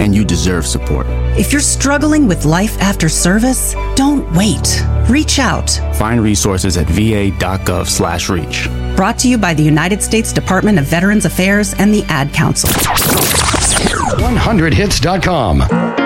and you deserve support. If you're struggling with life after service, don't wait. Reach out. Find resources at va.gov/reach. Brought to you by the United States Department of Veterans Affairs and the Ad Council. 100hits.com.